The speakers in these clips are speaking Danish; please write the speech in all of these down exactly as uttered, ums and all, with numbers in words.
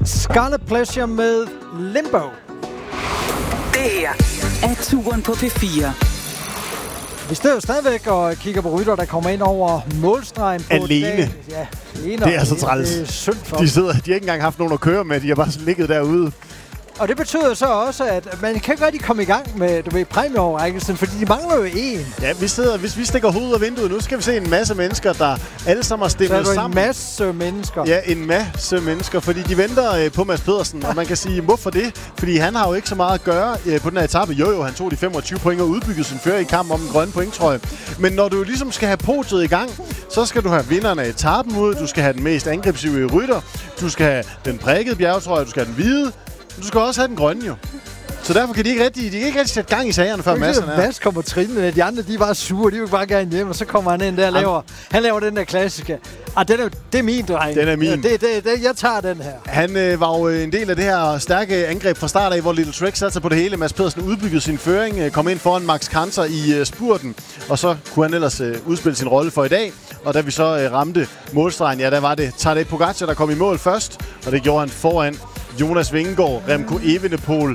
Scarlet Pleasure med Limbo. Det her er turen på P fire. Vi står jo stadigvæk og kigger på rytter, der kommer ind over målstregen på alene. Dagen. Ja, alene. Det er så træls. Det er synd for de, sidder, de har ikke engang haft nogen at køre med. De har bare ligget derude. Og det betyder så også, at man kan ikke rigtig komme i gang med, du ved, præmieoverrækkelsen, fordi de mangler jo en. Ja, vi sidder, hvis vi stikker hovedet af vinduet nu, skal vi se en masse mennesker, der alle sammen har stemmet sammen. sammen. Så er en masse mennesker. Ja, en masse mennesker, fordi de venter øh, på Mads Pedersen, og man kan sige, hvorfor det? Fordi han har jo ikke så meget at gøre øh, på den her etape. Jo, jo, han tog de femogtyve point og udbyggede sin fører i kampen om den grønne pointtrøje. Men når du ligesom skal have podiet i gang, så skal du have vinderne af etappen ud, du skal have den mest angrebsive rytter, du skal have den prikkede bjergetrøje, du skal have den hvide, du skal også have den grønne, jo. Så derfor kan de ikke rigtig, de kan ikke rigtig sætte gang i sagerne, før Madsen er. Mads kommer trinende, de andre, de er bare sure, de vil bare gerne hjem, og så kommer han ind der og laver, han laver den der klassiske. Ah, den er, det er min, dreng. Den er min. Ja, det, det, det, jeg tager den her. Han øh, var jo en del af det her stærke angreb fra start af, hvor Little Trek satte sig på det hele. Mads Pedersen udbyggede sin føring, øh, kom ind foran Max Kanter i øh, spurten, og så kunne han ellers øh, udspille sin rolle for i dag. Og da vi så øh, ramte målstregen, ja, der var det Tadej Pogacar, der kom i mål først, og det gjorde han foran Jonas Vingegaard, Remco Evenepoel,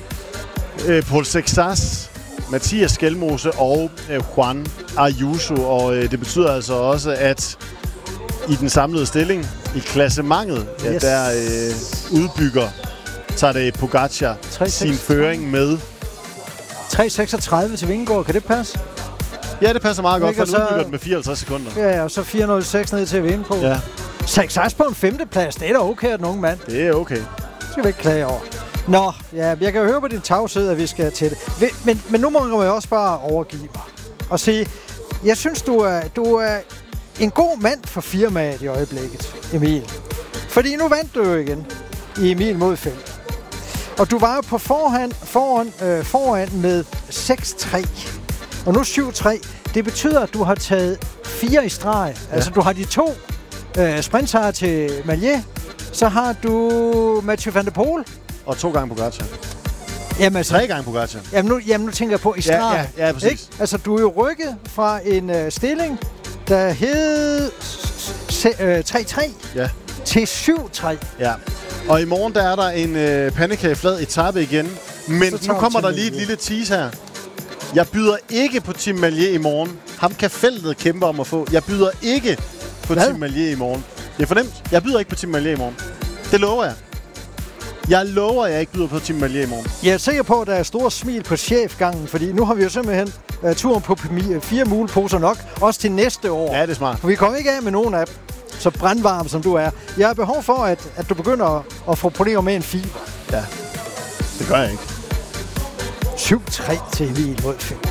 øh, Paul Sexas, Mathias Skelmose og øh, Juan Ayuso. Og øh, det betyder altså også, at i den samlede stilling, i klassementet, ja, yes. der øh, udbygger Tadej Pogacar sin føring med tre seksogtredive til Vingegaard, kan det passe? Ja, det passer meget godt, for så han udbygger den med fireoghalvtreds sekunder. Ja, og så fire nul seks ned til at vinde på. Ja. Sexas på en femteplads, det er da okay, den unge mand. Det er okay. Det skal vi ikke klage over. Nå, ja, jeg kan jo høre på din tavshed, at vi skal til det. Men, men nu må jeg også bare overgive mig og sige, jeg synes, du er, du er en god mand for firmaet i øjeblikket, Emil. Fordi nu vandt du jo igen i Emil mod felt. Og du var jo på forhånd, foran, øh, foran med seks tre. Og nu syv tre. Det betyder, at du har taget fire i streg. Ja. Altså, du har de to øh, sprintsejre til Maillet. Så har du Mathieu van der Poel. Og to gange Pogacar. Jamen, altså, Tre gange Pogacar. Jamen nu, jamen, nu tænker jeg på i streg. Ja, ja, ja, præcis. Ikke? Altså, du er jo rykket fra en øh, stilling, der hed øh, tre tre ja. til syv tre. Ja. Og i morgen, der er der en øh, pandekageflad etape igen. Men nu kommer der lige et lille tease her. Jeg byder ikke på Tim Maillet i morgen. Ham kan feltet kæmpe om at få. Jeg byder ikke på Hvad? Tim Maillet i morgen. Det er fornemt. Jeg byder ikke på Tim Maillet i morgen. Det lover jeg. Jeg lover, at jeg ikke byder på Tim Maillet i morgen. Jeg er sikker på, at der er store smil på chefgangen, fordi nu har vi jo simpelthen uh, turen på fire muleposer nok, også til næste år. Ja, det er smart. For vi kommer ikke af med nogen af dem, så brandvarm som du er. Jeg har behov for, at, at du begynder at, at få problemer med en fiber. Ja, det gør jeg ikke. syv tre til Emil mod fem.